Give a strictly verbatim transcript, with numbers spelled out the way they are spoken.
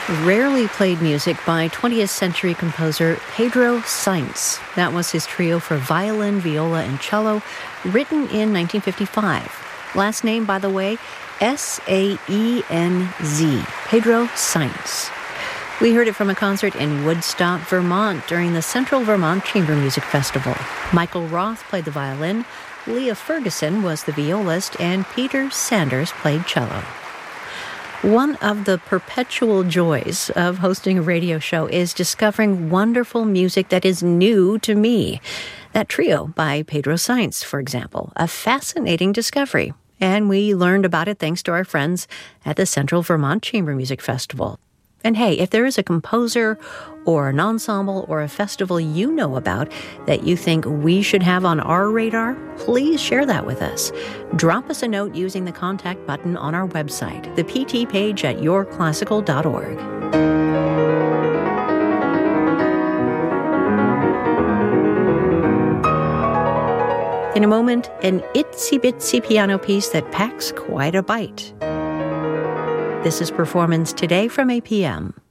Rarely played music by twentieth century composer Pedro Sainz. That was his trio for violin, viola, and cello, written in nineteen fifty-five. Last name, by the way, S A E N Z, Pedro Sainz. We heard it from a concert in Woodstock, Vermont during the Central Vermont Chamber Music Festival. Michael Roth played the violin, Leah Ferguson was the violist, and Peter Sanders played cello. One of the perpetual joys of hosting a radio show is discovering wonderful music that is new to me. That trio by Pedro Sainz, for example, a fascinating discovery. And we learned about it thanks to our friends at the Central Vermont Chamber Music Festival. And hey, if there is a composer or an ensemble or a festival you know about that you think we should have on our radar, please share that with us. Drop us a note using the contact button on our website, the P T page at your classical dot org. In a moment, an itsy-bitsy piano piece that packs quite a bite. This is Performance Today from A P M.